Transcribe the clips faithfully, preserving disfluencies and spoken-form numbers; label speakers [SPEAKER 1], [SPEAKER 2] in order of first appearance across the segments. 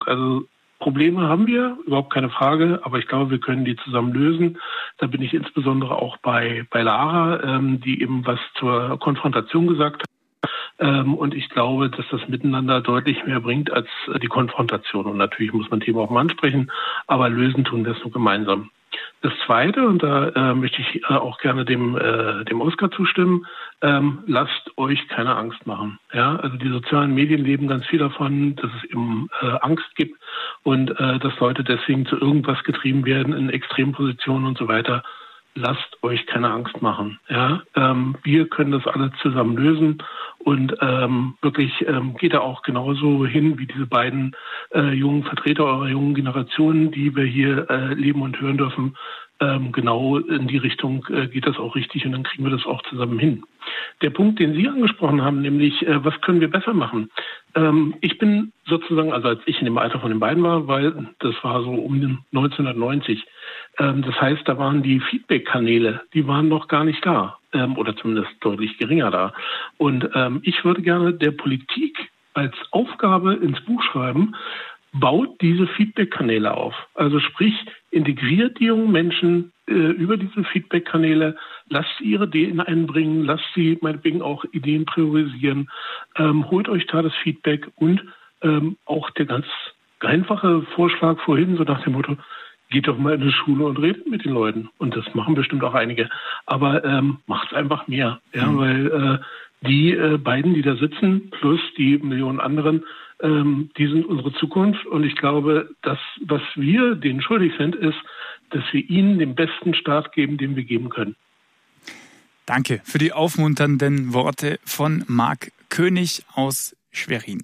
[SPEAKER 1] Also Probleme haben wir, überhaupt keine Frage, aber ich glaube, wir können die zusammen lösen. Da bin ich insbesondere auch bei, bei Lara, ähm, die eben was zur Konfrontation gesagt hat. Ähm, und ich glaube, dass das Miteinander deutlich mehr bringt als äh, die Konfrontation. Und natürlich muss man Themen auch mal ansprechen, aber lösen tun wir es nur gemeinsam. Das Zweite, und da äh, möchte ich äh, auch gerne dem, äh, dem Oskar zustimmen, ähm, lasst euch keine Angst machen. Ja, also die sozialen Medien leben ganz viel davon, dass es eben äh, Angst gibt und äh, dass Leute deswegen zu irgendwas getrieben werden in Extrempositionen und so weiter. Lasst euch keine Angst machen. Ja, ähm, wir können das alle zusammen lösen und ähm, wirklich ähm, geht da auch genauso hin wie diese beiden äh, jungen Vertreter eurer jungen Generation, die wir hier äh, leben und hören dürfen. Ähm, genau in die Richtung äh, geht das auch richtig und dann kriegen wir das auch zusammen hin. Der Punkt, den Sie angesprochen haben, nämlich äh, was können wir besser machen? Ähm, ich bin sozusagen, also als ich in dem Alter von den beiden war, weil das war so um neunzehnhundertneunzig. Ähm, das heißt, da waren die Feedback-Kanäle, die waren noch gar nicht da ähm, oder zumindest deutlich geringer da. Und ähm, ich würde gerne der Politik als Aufgabe ins Buch schreiben, baut diese Feedback-Kanäle auf. Also sprich, integriert die jungen Menschen äh, über diese Feedback-Kanäle, lasst sie ihre Ideen einbringen, lasst sie meinetwegen auch Ideen priorisieren, ähm, holt euch da das Feedback und ähm, auch der ganz einfache Vorschlag vorhin, so nach dem Motto, geht doch mal in die Schule und redet mit den Leuten. Und das machen bestimmt auch einige. Aber ähm, macht's einfach mehr, ja, mhm. weil äh, die äh, beiden, die da sitzen, plus die Millionen anderen, ähm, die sind unsere Zukunft. Und ich glaube, das, was wir denen schuldig sind, ist, dass wir ihnen den besten Start geben, den wir geben können.
[SPEAKER 2] Danke für die aufmunternden Worte von Marc König aus Schwerin.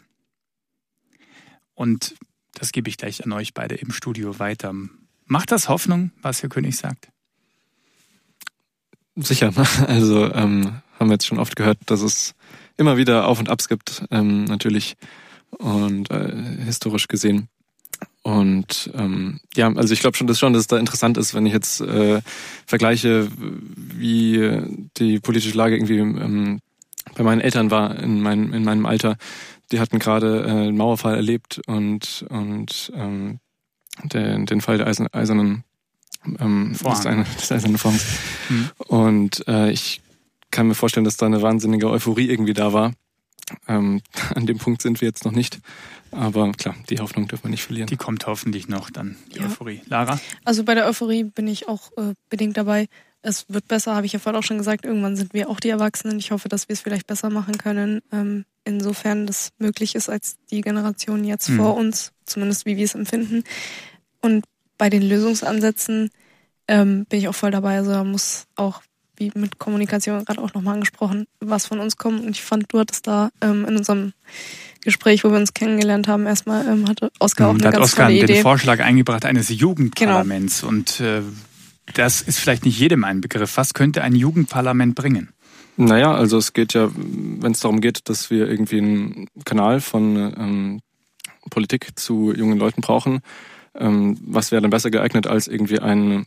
[SPEAKER 2] Und das gebe ich gleich an euch beide im Studio weiter. Macht das Hoffnung, was Herr König sagt?
[SPEAKER 3] Sicher. Also ähm, haben wir jetzt schon oft gehört, dass es immer wieder Auf und Abs gibt, ähm, natürlich und äh, historisch gesehen. Und ähm, ja, also ich glaube schon, dass schon, dass es da interessant ist, wenn ich jetzt äh, vergleiche, wie die politische Lage irgendwie ähm, bei meinen Eltern war in meinem in meinem Alter. Die hatten gerade äh, einen Mauerfall erlebt und und ähm, den, den Fall der Eisen, eisernen ähm, des, des eisernen Vorhangs. Mhm. Und äh, ich kann mir vorstellen, dass da eine wahnsinnige Euphorie irgendwie da war. Ähm, an dem Punkt sind wir jetzt noch nicht. Aber klar, die Hoffnung dürfen wir nicht verlieren.
[SPEAKER 2] Die kommt hoffentlich noch dann, die
[SPEAKER 4] ja.
[SPEAKER 2] Euphorie. Lara?
[SPEAKER 4] Also bei der Euphorie bin ich auch äh, bedingt dabei. Es wird besser, habe ich ja vorhin auch schon gesagt. Irgendwann sind wir auch die Erwachsenen. Ich hoffe, dass wir es vielleicht besser machen können. Ähm, insofern das möglich ist als die Generation jetzt mhm. vor uns. Zumindest wie wir es empfinden. Und bei den Lösungsansätzen ähm, bin ich auch voll dabei. Also da muss auch, wie mit Kommunikation gerade auch nochmal angesprochen, was von uns kommt. Und ich fand, du hattest da ähm, in unserem Gespräch, wo wir uns kennengelernt haben, erstmal ähm, hatte Oskar auch eine
[SPEAKER 2] da hat
[SPEAKER 4] ganz
[SPEAKER 2] Oskar
[SPEAKER 4] tolle Idee.
[SPEAKER 2] den Vorschlag eingebracht eines Jugendparlaments. Genau. Und äh, das ist vielleicht nicht jedem ein Begriff. Was könnte ein Jugendparlament bringen?
[SPEAKER 3] Naja, also es geht ja, wenn es darum geht, dass wir irgendwie einen Kanal von ähm, Politik zu jungen Leuten brauchen, ähm, was wäre dann besser geeignet als irgendwie ein,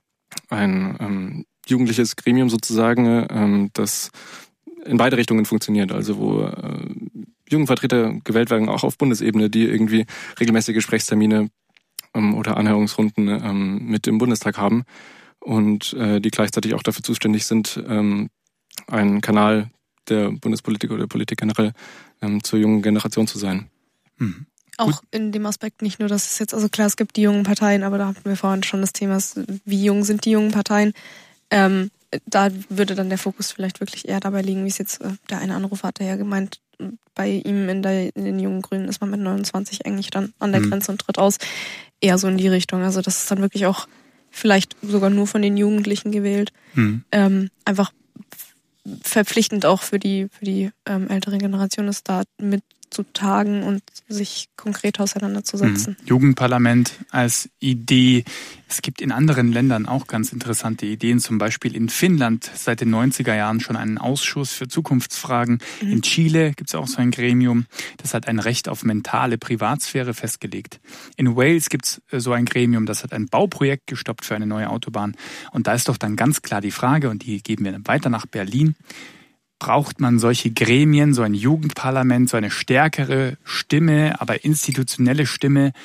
[SPEAKER 3] ein ähm, jugendliches Gremium sozusagen, ähm, das in beide Richtungen funktioniert, also wo äh, Jugendvertreter gewählt werden, auch auf Bundesebene, die irgendwie regelmäßige Gesprächstermine ähm, oder Anhörungsrunden ähm, mit dem Bundestag haben und äh, die gleichzeitig auch dafür zuständig sind, ähm, einen Kanal der Bundespolitik oder der Politik generell ähm, zur jungen Generation zu sein.
[SPEAKER 2] Mhm.
[SPEAKER 4] Auch in dem Aspekt nicht nur, dass es jetzt, also klar, es gibt die jungen Parteien, aber da hatten wir vorhin schon das Thema, wie jung sind die jungen Parteien. Ähm, da würde dann der Fokus vielleicht wirklich eher dabei liegen, wie es jetzt, äh, der eine Anrufer hatte ja gemeint, bei ihm in, der, in den jungen Grünen ist man mit neunundzwanzig eigentlich dann an der mhm. Grenze und tritt aus. Eher so in die Richtung. Also das ist dann wirklich auch vielleicht sogar nur von den Jugendlichen gewählt. Mhm. Ähm, einfach verpflichtend auch für die, für die ähm, ältere Generation ist, da mit zu tagen und sich konkret auseinanderzusetzen.
[SPEAKER 2] Mhm. Jugendparlament als Idee. Es gibt in anderen Ländern auch ganz interessante Ideen. Zum Beispiel in Finnland seit den neunziger Jahren schon einen Ausschuss für Zukunftsfragen. Mhm. In Chile gibt es auch so ein Gremium. Das hat ein Recht auf mentale Privatsphäre festgelegt. In Wales gibt es so ein Gremium, das hat ein Bauprojekt gestoppt für eine neue Autobahn. Und da ist doch dann ganz klar die Frage, und die geben wir dann weiter nach Berlin: Braucht man solche Gremien, so ein Jugendparlament, so eine stärkere Stimme, aber institutionelle Stimme